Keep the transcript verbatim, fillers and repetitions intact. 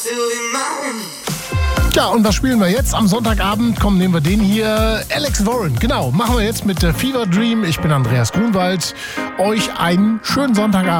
Ja, und was spielen wir jetzt? Am Sonntagabend, komm, nehmen wir den hier. Alex Warren, genau, machen wir jetzt mit der Fever Dream. Ich bin Andreas Grunwald. Euch einen schönen Sonntagabend.